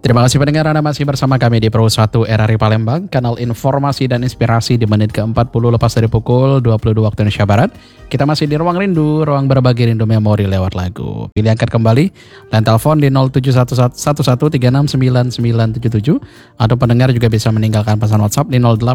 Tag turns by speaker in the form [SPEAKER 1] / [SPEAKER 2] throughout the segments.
[SPEAKER 1] Terima kasih pendengar, Anda masih bersama kami di Pro 1 RRI Palembang, kanal informasi dan inspirasi di menit ke-40 lepas dari pukul 22 waktu Indonesia Barat. Kita masih di Ruang Rindu, ruang berbagi rindu memori lewat lagu. Pilih angkat kembali dan telepon di 071111399977 atau pendengar juga bisa meninggalkan pesan WhatsApp di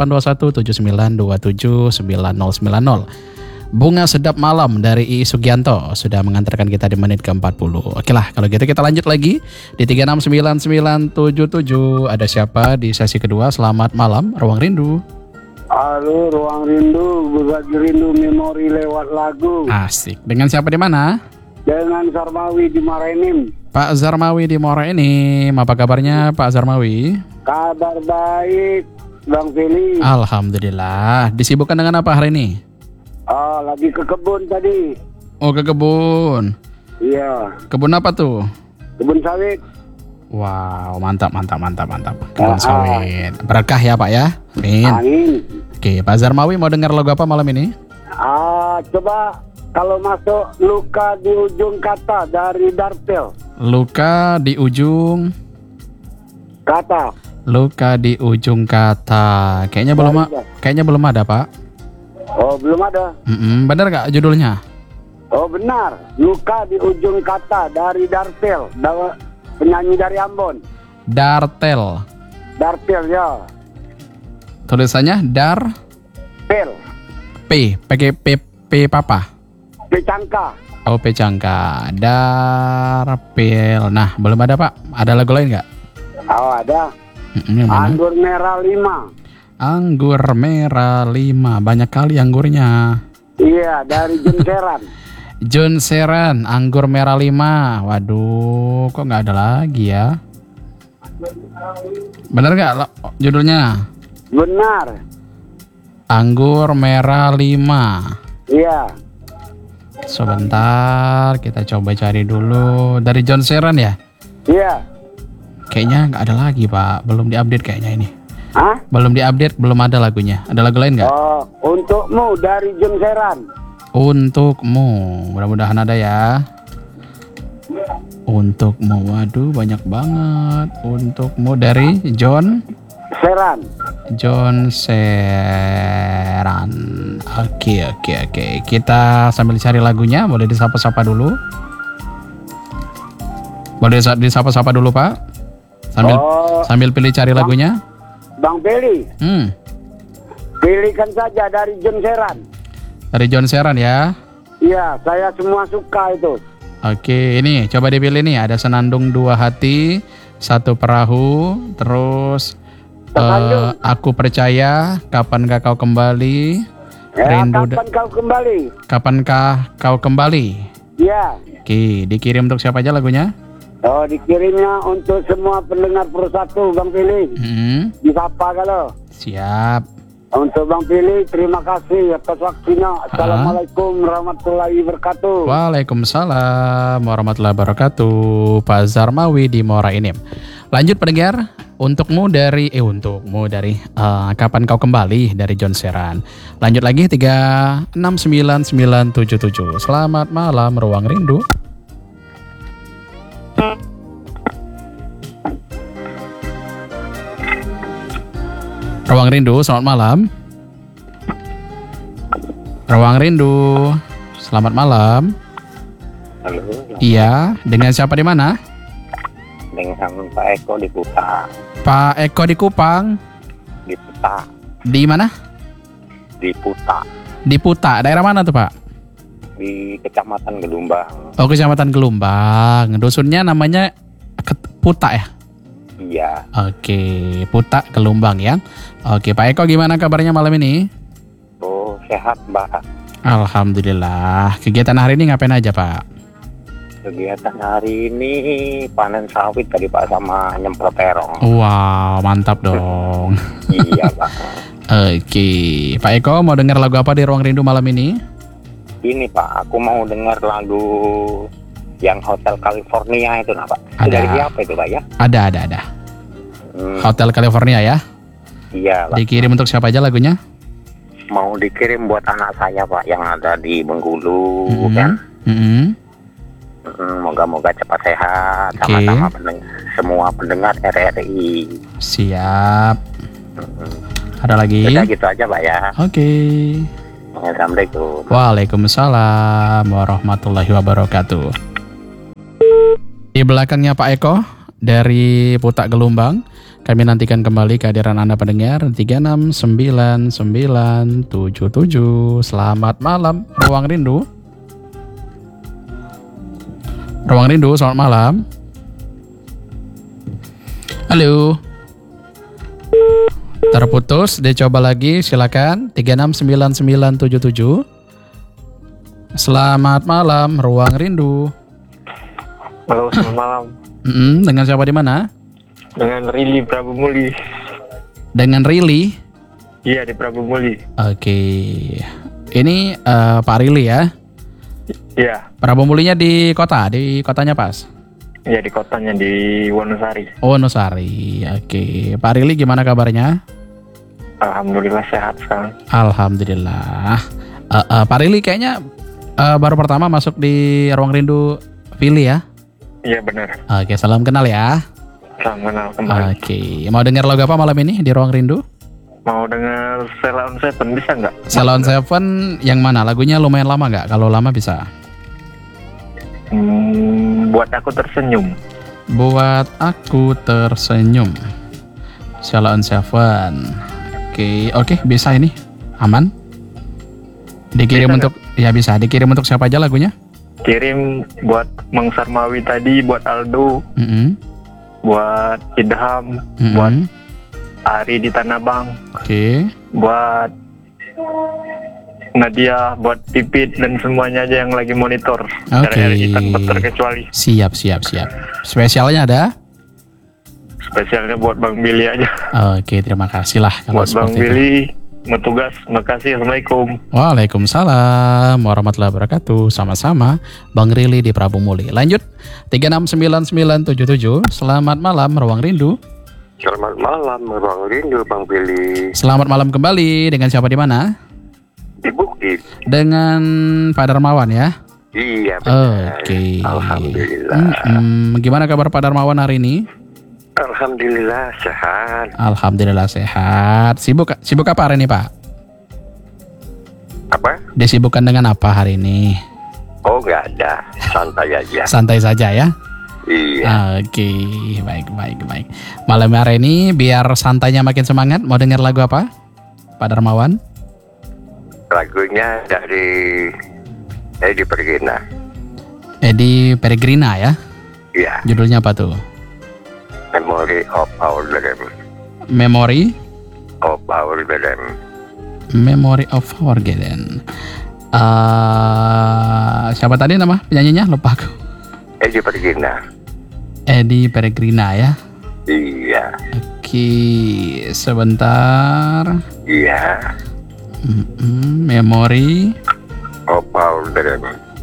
[SPEAKER 1] 082179279090. Bunga Sedap Malam dari I Sugianto sudah mengantarkan kita di menit ke-40. Oke lah, kalau gitu kita lanjut lagi di 369977. Ada siapa di sesi kedua? Selamat malam, Ruang Rindu.
[SPEAKER 2] Halo, Ruang Rindu, berbagi rindu memori lewat lagu.
[SPEAKER 1] Asik. Dengan siapa di mana?
[SPEAKER 2] Dengan Zarmawi di Maraenim.
[SPEAKER 1] Pak Zarmawi di Maraenim. Apa kabarnya Pak Zarmawi?
[SPEAKER 2] Kabar baik, Bang Fili.
[SPEAKER 1] Alhamdulillah. Disibukkan dengan apa hari ini?
[SPEAKER 2] Oh, lagi ke kebun tadi.
[SPEAKER 1] Oh, ke kebun.
[SPEAKER 2] Iya.
[SPEAKER 1] Kebun apa tuh?
[SPEAKER 2] Kebun sawit.
[SPEAKER 1] Wow, mantap. Kebun sawit. Berkah ya Pak ya? Amin.
[SPEAKER 2] Amin.
[SPEAKER 1] Oke, Pak Zarmawi mau dengar lagu apa malam ini?
[SPEAKER 2] Coba kalau masuk Luka di Ujung Kata dari Dartel.
[SPEAKER 1] Luka di ujung
[SPEAKER 2] Kata.
[SPEAKER 1] Luka di ujung kata. Kayaknya belum ada, Pak.
[SPEAKER 2] Oh, belum ada.
[SPEAKER 1] Benar gak judulnya?
[SPEAKER 2] Oh, benar. Luka di Ujung Kata dari Dartel. Penyanyi dari Ambon.
[SPEAKER 1] Dartel.
[SPEAKER 2] Dartel ya.
[SPEAKER 1] Tulisannya Dar
[SPEAKER 2] Pel.
[SPEAKER 1] pakai P papa.
[SPEAKER 2] Pecangka.
[SPEAKER 1] Oh, Pecangka. Darpel. Nah, belum ada, Pak. Ada lagu lain nggak?
[SPEAKER 2] Oh, ada.
[SPEAKER 1] Yang mana?
[SPEAKER 2] Anggur Merah 5.
[SPEAKER 1] Anggur Merah 5. Banyak kali anggurnya.
[SPEAKER 2] Iya, dari Junseran.
[SPEAKER 1] Junseran, Anggur Merah 5. Waduh, kok nggak ada lagi ya? Bener nggak judulnya?
[SPEAKER 2] Benar.
[SPEAKER 1] Anggur Merah 5.
[SPEAKER 2] Iya.
[SPEAKER 1] Sebentar, kita coba cari dulu. Dari Junseran ya?
[SPEAKER 2] Iya.
[SPEAKER 1] Kayaknya nggak ada lagi, Pak. Belum diupdate kayaknya ini.
[SPEAKER 2] Hah?
[SPEAKER 1] Belum diupdate, belum ada lagunya. Ada lagu lain nggak?
[SPEAKER 2] Oh, untukmu dari Junseran.
[SPEAKER 1] Untukmu, mudah-mudahan ada ya. Untukmu, waduh banyak banget. Untukmu dari John Seran. Oke. Kita sambil cari lagunya, boleh disapa-sapa dulu. Boleh disapa-sapa dulu, Pak. Sambil pilih cari lagunya.
[SPEAKER 2] Bang Feli. Pilihkan saja dari Junseran.
[SPEAKER 1] Dari John Seran ya.
[SPEAKER 2] Iya, saya semua suka itu.
[SPEAKER 1] Oke, ini coba dipilih nih. Ada Senandung Dua Hati, Satu Perahu, terus Aku Percaya, Kapankah Kau Kembali, Rindu. Kapankah Kau Kembali?
[SPEAKER 2] Iya.
[SPEAKER 1] Oke, dikirim untuk siapa aja lagunya?
[SPEAKER 2] Oh, dikirimnya untuk semua pendengar Pro 1, Bang Fili. Disapa kalau.
[SPEAKER 1] Siap.
[SPEAKER 2] Untuk Bang Fili, terima kasih atas waktunya. Assalamualaikum warahmatullahi wabarakatuh.
[SPEAKER 1] Waalaikumsalam warahmatullahi wabarakatuh. Pak Zarmawi di Maraenim. Lanjut pendengar, untukmu dari Kapan Kau Kembali dari John Seran. Lanjut lagi 369977. Selamat malam Ruang Rindu. Ruang Rindu, selamat malam. Ruang Rindu, selamat malam.
[SPEAKER 3] Halo.
[SPEAKER 1] Iya, dengan siapa di mana?
[SPEAKER 3] Dengan Pak Eko di Puta.
[SPEAKER 1] Pak Eko di Kupang.
[SPEAKER 3] Di Puta.
[SPEAKER 1] Di mana?
[SPEAKER 3] Di Puta.
[SPEAKER 1] Di Puta. Daerah mana tuh, Pak?
[SPEAKER 3] Di Kecamatan Gelumbang.
[SPEAKER 1] Oh, Kecamatan Gelumbang. Dusunnya namanya Puta ya?
[SPEAKER 3] Iya.
[SPEAKER 1] Oke, Puta Gelumbang ya. Oke, Pak Eko gimana kabarnya malam ini?
[SPEAKER 3] Oh, sehat, Mbak.
[SPEAKER 1] Alhamdulillah. Kegiatan hari ini ngapain aja, Pak?
[SPEAKER 3] Kegiatan hari ini panen sawit tadi, Pak, sama nyemprot terong.
[SPEAKER 1] Wow, mantap dong.
[SPEAKER 3] Iya, Pak.
[SPEAKER 1] Oke, Pak Eko mau dengar lagu apa di Ruang Rindu malam ini?
[SPEAKER 3] Ini, Pak, aku mau dengar lagu yang Hotel California itu, Pak. Itu dari siapa itu, Pak, ya?
[SPEAKER 1] Ada. Hotel California ya?
[SPEAKER 3] Iya, Pak.
[SPEAKER 1] Dikirim untuk siapa aja lagunya?
[SPEAKER 3] Mau dikirim buat anak saya, Pak, yang ada di Bengkulu, kan? Moga-moga cepat sehat, sama-sama pendengar. semua pendengar RRI.
[SPEAKER 1] Siap. Ada lagi?
[SPEAKER 3] Udah gitu aja Pak ya.
[SPEAKER 1] Oke.
[SPEAKER 3] Assalamualaikum.
[SPEAKER 1] Waalaikumsalam warahmatullahi wabarakatuh. Di belakangnya Pak Eko dari Putak Gelombang. Kami nantikan kembali kehadiran Anda pendengar 369977. Selamat malam Ruang Rindu. Ruang Rindu, selamat malam. Halo. Terputus, dicoba lagi silakan 369977. Selamat malam Ruang Rindu.
[SPEAKER 4] Halo, selamat malam.
[SPEAKER 1] Dengan siapa di mana?
[SPEAKER 4] Dengan Rili Prabu Muli.
[SPEAKER 1] Dengan Rili?
[SPEAKER 4] Iya, di Prabu Muli.
[SPEAKER 1] Oke. Ini Pak Rili ya?
[SPEAKER 4] Iya.
[SPEAKER 1] Prabu Mulinya di kotanya pas?
[SPEAKER 4] Iya, di kotanya di Wonosari.
[SPEAKER 1] Oh, Wonosari. Oke. Pak Rili gimana kabarnya?
[SPEAKER 4] Alhamdulillah sehat sekarang.
[SPEAKER 1] Alhamdulillah. Pak Rili kayaknya baru pertama masuk di Ruang Rindu Pilih ya?
[SPEAKER 4] Iya, benar.
[SPEAKER 1] Oke, salam kenal ya.
[SPEAKER 4] Salam kenal kembali.
[SPEAKER 1] Oke, mau dengar lagu apa malam ini di Ruang Rindu?
[SPEAKER 4] Mau dengar Sheila on Seven bisa nggak?
[SPEAKER 1] Sheila on Seven yang mana? Lagunya lumayan lama nggak? Kalau lama bisa.
[SPEAKER 4] Buat aku tersenyum.
[SPEAKER 1] Buat aku tersenyum. Sheila on Seven. Oke, bisa ini. Aman. Dikirim
[SPEAKER 4] Bisa
[SPEAKER 1] untuk ya bisa. Dikirim untuk siapa aja lagunya?
[SPEAKER 4] Kirim buat Mang Sarmawi tadi, buat Aldo, buat Idham, buat Ari di Tanah Abang, buat Nadia, buat Pipit dan semuanya aja yang lagi monitor. RRI tanpa terkecuali.
[SPEAKER 1] Siap. Spesialnya ada?
[SPEAKER 4] Spesialnya buat Bang Billy aja.
[SPEAKER 1] Oke, terima kasih lah.
[SPEAKER 4] Buat Bang Billy, bertugas. Makasih. Assalamualaikum.
[SPEAKER 1] Waalaikumsalam warahmatullahi wabarakatuh. Sama-sama Bang Rili di Prabu Muli. Lanjut 369977. Selamat malam Ruang Rindu.
[SPEAKER 5] Selamat malam Ruang Rindu Bang Billy.
[SPEAKER 1] Selamat malam kembali. Dengan siapa di mana?
[SPEAKER 5] Di Bukit.
[SPEAKER 1] Dengan Pak Darmawan ya?
[SPEAKER 5] Iya benar.
[SPEAKER 1] Oke.
[SPEAKER 5] Alhamdulillah.
[SPEAKER 1] Gimana kabar Pak Darmawan hari ini?
[SPEAKER 5] Alhamdulillah sehat.
[SPEAKER 1] Alhamdulillah sehat. Sibuk apa hari ini Pak?
[SPEAKER 5] Apa?
[SPEAKER 1] Disibukkan dengan apa hari ini?
[SPEAKER 5] Oh nggak ada, santai aja.
[SPEAKER 1] Santai saja ya?
[SPEAKER 5] Iya.
[SPEAKER 1] Oke, baik. Malam hari ini biar santainya makin semangat, mau dengar lagu apa? Pak Darmawan?
[SPEAKER 5] Lagunya dari Edi Pergina.
[SPEAKER 1] Edi Peregrina ya?
[SPEAKER 5] Iya.
[SPEAKER 1] Judulnya apa tuh?
[SPEAKER 5] Memory of Our Dream.
[SPEAKER 1] Memory
[SPEAKER 5] of Our Dream.
[SPEAKER 1] Memory of Forgotten. Siapa tadi nama penyanyinya? Lupa aku.
[SPEAKER 5] Edi Pergina.
[SPEAKER 1] Edi Peregrina ya?
[SPEAKER 5] Iya.
[SPEAKER 1] Oke, sebentar.
[SPEAKER 5] Iya.
[SPEAKER 1] Memory
[SPEAKER 5] of Our Dream.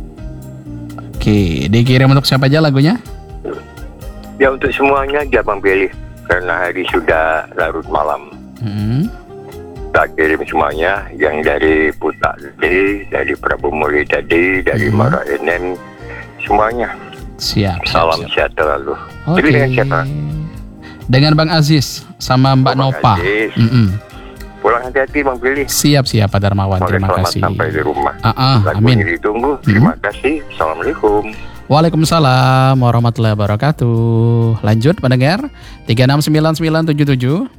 [SPEAKER 1] Oke, dikirim untuk siapa aja lagunya?
[SPEAKER 5] Ya untuk semuanya aja Bang Billy. Karena hari sudah larut malam. Tak kirim semuanya. Yang dari Putak tadi, dari Prabu Muli tadi, dari Mara Enen, semuanya.
[SPEAKER 1] Siap.
[SPEAKER 5] Salam sehat selalu.
[SPEAKER 1] Oke.
[SPEAKER 5] Jadi dengan siapa?
[SPEAKER 1] Dengan Bang Aziz sama Mbak Nopa.
[SPEAKER 5] Pulang hati-hati Bang Billy.
[SPEAKER 1] Siap Pak Darmawan. Terima kasih.
[SPEAKER 5] Sampai di rumah.
[SPEAKER 1] Amin.
[SPEAKER 5] Ditunggu. Terima kasih. Assalamualaikum.
[SPEAKER 1] Waalaikumsalam warahmatullahi wabarakatuh. Lanjut pendengar 369977.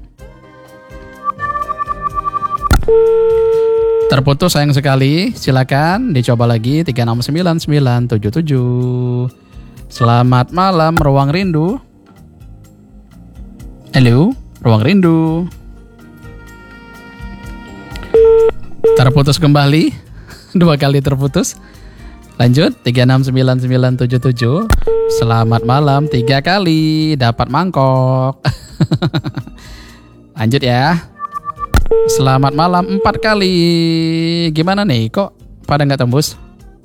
[SPEAKER 1] Terputus sayang sekali. Silakan dicoba lagi 369977. Selamat malam Ruang Rindu. Halo, Ruang Rindu. Terputus kembali. 2 kali terputus. Lanjut 369977. Selamat malam 3 kali dapat mangkok. Lanjut ya. Selamat malam 4 kali. Gimana nih? Kok pada nggak tembus?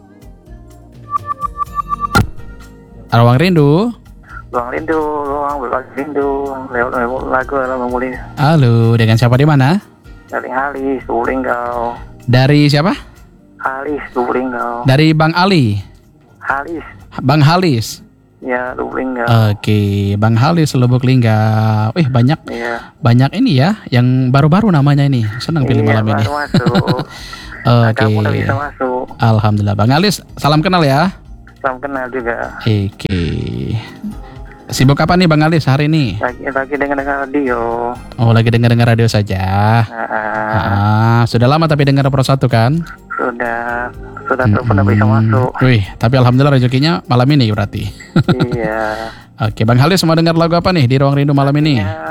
[SPEAKER 1] Ruang Rindu.
[SPEAKER 4] Ruang Rindu. Lewat lagu memulai.
[SPEAKER 1] Halo, dengan siapa di mana?
[SPEAKER 4] Dari Halis, Sulinggau.
[SPEAKER 1] Dari siapa?
[SPEAKER 4] Halis, Sulinggau.
[SPEAKER 1] Dari Bang Ali.
[SPEAKER 4] Halis.
[SPEAKER 1] Bang Halis.
[SPEAKER 6] Ya, Lubuk Linggau.
[SPEAKER 1] Oke, Bang Halis Lubuk Linggau. Wih, banyak
[SPEAKER 6] Iya.
[SPEAKER 1] banyak ini ya, yang baru-baru namanya ini. Senang pilih malam ini.
[SPEAKER 6] Baru masuk.
[SPEAKER 1] Oke.
[SPEAKER 6] Kamu udah bisa masuk.
[SPEAKER 1] Alhamdulillah. Bang Halis, salam kenal ya.
[SPEAKER 6] Salam kenal juga.
[SPEAKER 1] Oke. Sibuk apa nih Bang Halis hari ini?
[SPEAKER 6] Lagi dengar radio.
[SPEAKER 1] Oh, lagi dengar radio saja. Sudah lama tapi dengar Pro 1 kan?
[SPEAKER 6] Sudah telepon udah bisa masuk.
[SPEAKER 1] Wih, tapi alhamdulillah rezekinya malam ini berarti.
[SPEAKER 6] Iya.
[SPEAKER 1] Oke, Bang Halis mau dengar lagu apa nih di Ruang Rindu malam ini?
[SPEAKER 6] Ya,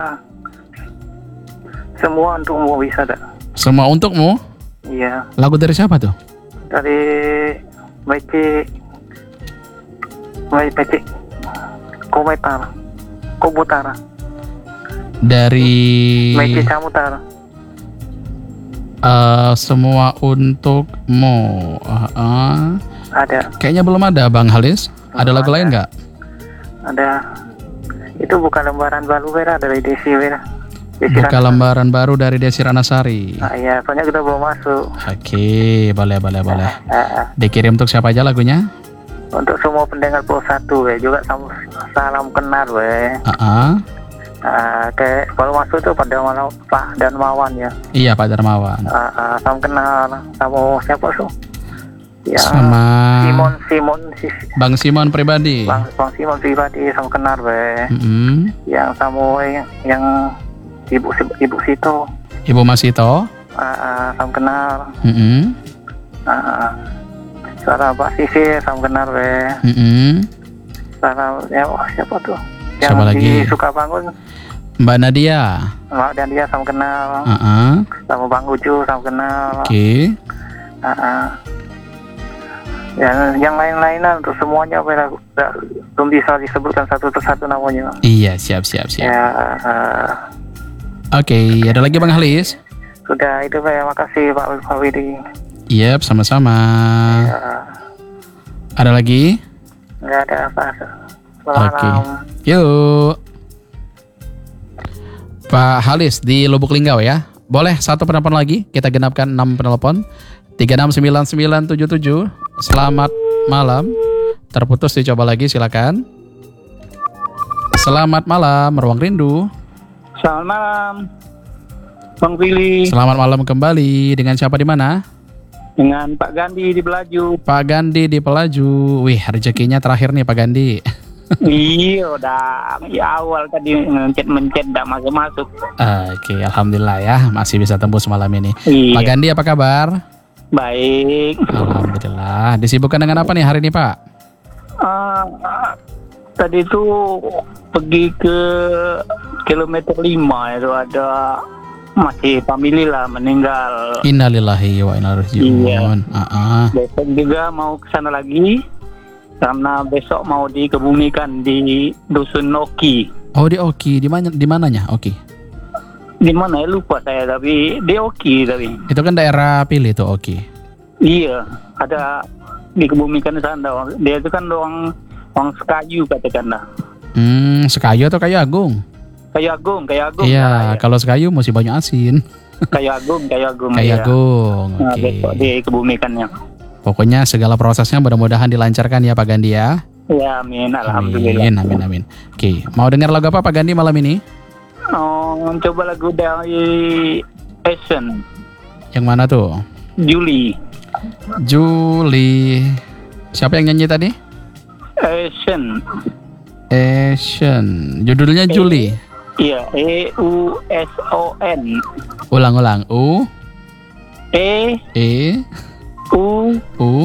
[SPEAKER 6] semua untukmu bisa dah.
[SPEAKER 1] Semua untukmu?
[SPEAKER 6] Iya.
[SPEAKER 1] Lagu dari siapa tuh?
[SPEAKER 6] Dari Baik Kobutara.
[SPEAKER 1] Dari
[SPEAKER 6] Baik Camutara.
[SPEAKER 1] semua untukmu.
[SPEAKER 6] Ada.
[SPEAKER 1] Kayaknya belum ada Bang Halis. Ada lagu lain nggak?
[SPEAKER 6] Ada. Itu bukan lembaran baru Vera dari Desi Vera.
[SPEAKER 1] Buka lembaran baru dari Desi Ranasari.
[SPEAKER 6] Iya, soalnya kita belum masuk.
[SPEAKER 1] Oke, boleh. Dikirim untuk siapa aja lagunya?
[SPEAKER 6] Untuk semua pendengar Pro 1 juga salam kenal kayak kalau masuk tuh pada Pak Darmawan ya.
[SPEAKER 1] Iya, Pak Darmawan.
[SPEAKER 6] Salam kenal sama siapa tuh? Ya,
[SPEAKER 1] sama Bang Simon pribadi.
[SPEAKER 6] Bang Simon pribadi salam kenal Yang sama yang Ibu Sito.
[SPEAKER 1] Ibu Masito.
[SPEAKER 6] Salam kenal. Salam Pak Sisi, salam kenal Salam siapa tuh? Yang
[SPEAKER 1] siapa lagi?
[SPEAKER 6] Suka bangun.
[SPEAKER 1] Mbak Nadia.
[SPEAKER 6] Mbak Nadia salam kenal. Sama Bang Ucu salam kenal.
[SPEAKER 1] Oke.
[SPEAKER 6] Yang lain-lainan untuk semuanya belum bisa disebutkan satu persatu namanya.
[SPEAKER 1] Iya, siap.
[SPEAKER 6] Ya,
[SPEAKER 1] Oke, ada lagi Bang Halis?
[SPEAKER 6] sudah itu makasih Pak Widi.
[SPEAKER 1] Yep, sama-sama.
[SPEAKER 6] Ya,
[SPEAKER 1] Ada lagi?
[SPEAKER 6] nggak ada apa.
[SPEAKER 1] Oke. Yuk. Pak Halis di Lubuk Linggau ya. Boleh satu penelpon lagi? Kita genapkan 6 penelpon. 369977. Selamat malam. Terputus dicoba lagi silakan. Selamat malam Ruang Rindu.
[SPEAKER 6] Selamat malam Bang Willy.
[SPEAKER 1] Selamat malam kembali. Dengan siapa di mana?
[SPEAKER 6] Dengan Pak Gandhi di Belaju.
[SPEAKER 1] Pak Gandhi di Pelaju. Wih, rezekinya terakhir nih Pak Gandhi.
[SPEAKER 6] Iya, udah awal tadi mencet enggak masuk.
[SPEAKER 1] Oke, alhamdulillah ya masih bisa tembus malam ini.
[SPEAKER 6] Iya.
[SPEAKER 1] Pak Gandhi apa kabar?
[SPEAKER 6] Baik.
[SPEAKER 1] Alhamdulillah. Disibukkan dengan apa nih hari ini Pak?
[SPEAKER 6] Tadi itu pergi ke kilometer 5 itu ada masih family lah meninggal.
[SPEAKER 1] Innalillahi wa inna ilaihi raji'un.
[SPEAKER 6] Besok juga mau ke sana lagi karena besok mau dikebumikan di Dusun Oki.
[SPEAKER 1] Oh, di Oki. Di mananya Oki?
[SPEAKER 6] Di mana ya lupa saya, tapi di Oki tapi.
[SPEAKER 1] Itu kan daerah pilih tuh Oki.
[SPEAKER 6] Iya, ada dikebumikan di sana. Dia itu kan orang Sekayu katakanlah.
[SPEAKER 1] Sekayu atau Kayu Agung?
[SPEAKER 6] Kayu Agung.
[SPEAKER 1] Iya, kalau Sekayu mesti banyak asin.
[SPEAKER 6] Kayu Agung.
[SPEAKER 1] Kayu
[SPEAKER 6] Iya.
[SPEAKER 1] Agung.
[SPEAKER 6] Nah,
[SPEAKER 1] Oke.
[SPEAKER 6] besok dikebumikannya.
[SPEAKER 1] Pokoknya segala prosesnya mudah-mudahan dilancarkan ya Pak Gandhi ya.
[SPEAKER 6] Ya, amin. Alhamdulillah.
[SPEAKER 1] Amin. Oke, mau dengar lagu apa Pak Gandhi malam ini?
[SPEAKER 6] Coba lagu dari Asian.
[SPEAKER 1] Yang mana tuh?
[SPEAKER 6] Julie.
[SPEAKER 1] Siapa yang nyanyi tadi? Asian. Judulnya Julie.
[SPEAKER 6] Iya, EUSON.
[SPEAKER 1] Ulang.
[SPEAKER 6] E U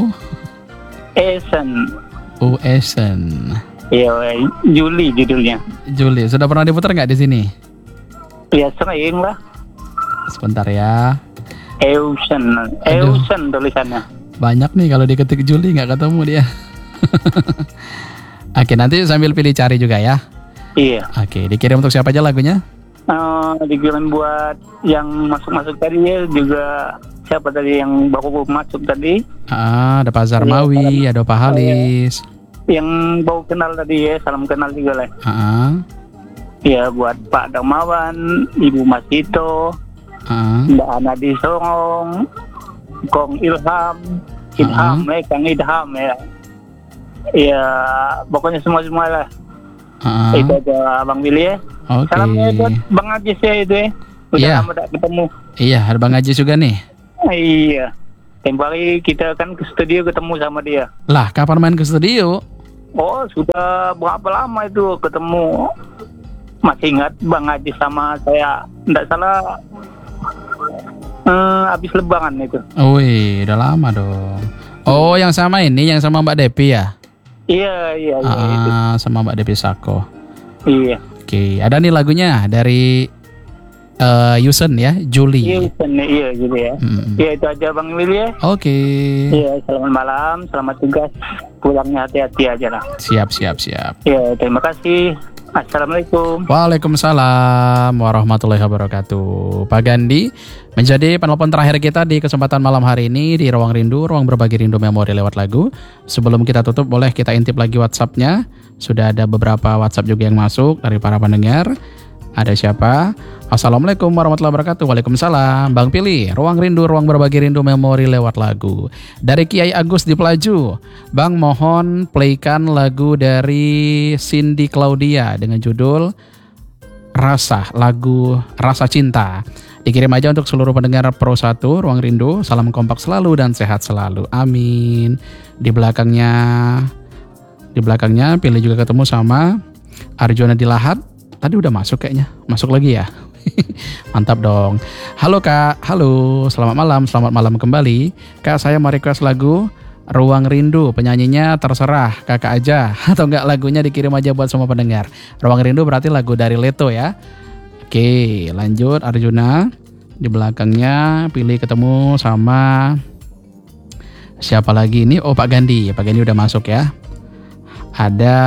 [SPEAKER 1] Asian.
[SPEAKER 6] Iya, Julie judulnya.
[SPEAKER 1] Julie, sudah pernah diputar nggak di sini?
[SPEAKER 6] Ya sering lah.
[SPEAKER 1] Sebentar ya.
[SPEAKER 6] Eusen tulisannya.
[SPEAKER 1] Banyak nih kalau diketik Julie nggak ketemu dia. Oke, nanti sambil pilih cari juga ya.
[SPEAKER 6] Iya.
[SPEAKER 1] Oke, dikirim untuk siapa aja lagunya?
[SPEAKER 6] Dikirim buat yang masuk tadi ya, juga siapa tadi yang baru masuk tadi?
[SPEAKER 1] Ada Pak Zarmawi, ada Pak Halis.
[SPEAKER 6] Yang baru kenal tadi ya, salam kenal juga lah. Ya, buat Pak Darmawan, Ibu Masito, Mbak Anadi Sorong, Kong Kang Ilham ya. Iya, pokoknya semua lah. Itu aja Bang Billy ya.
[SPEAKER 1] Oke.
[SPEAKER 6] Salamnya buat Bang Ajis ya itu ya. Udah lama tak ketemu.
[SPEAKER 1] Iya, ada Bang Ajis juga nih.
[SPEAKER 6] Iya. Tempoh hari kita kan ke studio ketemu sama dia.
[SPEAKER 1] Lah, kapan main ke studio?
[SPEAKER 6] Oh, sudah berapa lama itu ketemu. Masih ingat Bang Ajis sama saya. Tidak salah habis lebaran itu.
[SPEAKER 1] Wih, udah lama dong. Oh, yang sama ini, yang sama Mbak Depi ya?
[SPEAKER 6] Iya. Itu.
[SPEAKER 1] Sama Mbak Depi Sako.
[SPEAKER 6] Iya.
[SPEAKER 1] Oke, ada nih lagunya dari Yusen ya, Julie.
[SPEAKER 6] Iya gitu ya. Iya itu aja Bang Willy ya.
[SPEAKER 1] Oke.
[SPEAKER 6] Iya, selamat malam, selamat tugas. Pulangnya hati-hati aja lah.
[SPEAKER 1] Siap.
[SPEAKER 6] Iya, terima kasih. Assalamualaikum.
[SPEAKER 1] Waalaikumsalam warahmatullahi wabarakatuh. Pak Gandhi menjadi penelpon terakhir kita di kesempatan malam hari ini di Ruang Rindu, ruang berbagi rindu memori lewat lagu. Sebelum kita tutup, boleh kita intip lagi WhatsApp-nya. Sudah ada beberapa WhatsApp juga yang masuk dari para pendengar. Ada siapa? Assalamualaikum warahmatullahi wabarakatuh. Waalaikumsalam. Bang Pilih, Ruang Rindu, ruang berbagi rindu memori lewat lagu. Dari Kiai Agus di Pelaju. Bang, mohon playkan lagu dari Cindy Claudia dengan judul Rasa, lagu Rasa Cinta. Dikirim aja untuk seluruh pendengar Pro 1 Ruang Rindu. Salam kompak selalu dan sehat selalu. Amin. Di belakangnya Pilih juga ketemu sama Arjuna Dilahat. Tadi udah masuk kayaknya. Masuk lagi ya. Mantap dong. Halo Kak. Halo. Selamat malam kembali. Kak, saya mau request lagu Ruang Rindu. Penyanyinya terserah Kakak aja. Atau enggak lagunya dikirim aja buat semua pendengar. Ruang Rindu berarti lagu dari Leto ya. Oke, lanjut Arjuna. Di belakangnya Pilih ketemu sama siapa lagi ini? Oh, Pak Gandhi. Pak Gandhi udah masuk ya. Ada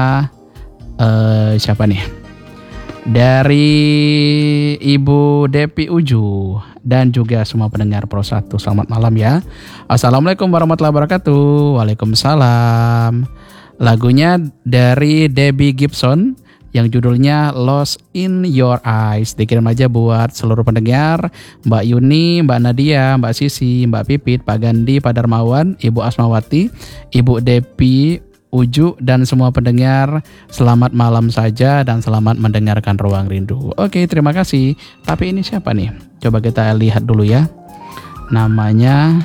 [SPEAKER 1] siapa nih? Dari Ibu Depi Uju dan juga semua pendengar Pro 1. Selamat malam ya. Assalamualaikum warahmatullahi wabarakatuh. Waalaikumsalam. Lagunya dari Debbie Gibson yang judulnya Lost in Your Eyes. Dikirim aja buat seluruh pendengar, Mbak Yuni, Mbak Nadia, Mbak Sisi, Mbak Pipit, Pak Gandhi, Pak Darmawan, Ibu Asmawati, Ibu Depi Uju dan semua pendengar. Selamat malam saja dan selamat mendengarkan Ruang Rindu. Oke, terima kasih. Tapi ini siapa nih? Coba kita lihat dulu ya. Namanya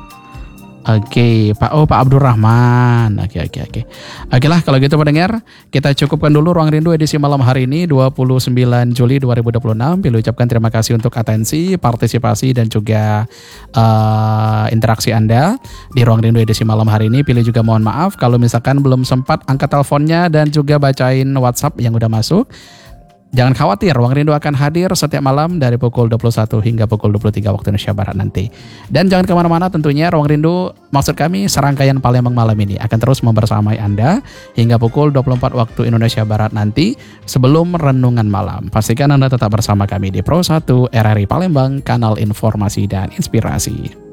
[SPEAKER 1] Pak Abdurrahman. Oke. Oke lah kalau gitu pendengar, kita cukupkan dulu Ruang Rindu edisi malam hari ini 29 Juli 2026. Pilih ucapkan terima kasih untuk atensi, partisipasi dan juga interaksi Anda di Ruang Rindu edisi malam hari ini. Pilih juga mohon maaf kalau misalkan belum sempat angkat teleponnya dan juga bacain WhatsApp yang udah masuk. Jangan khawatir, Ruang Rindu akan hadir setiap malam dari pukul 21 hingga pukul 23 waktu Indonesia Barat nanti. Dan jangan kemana-mana tentunya, Ruang Rindu, maksud kami serangkaian Palembang malam ini akan terus membersamai Anda hingga pukul 24 waktu Indonesia Barat nanti sebelum renungan malam. Pastikan Anda tetap bersama kami di Pro 1 RRI Palembang, kanal informasi dan inspirasi.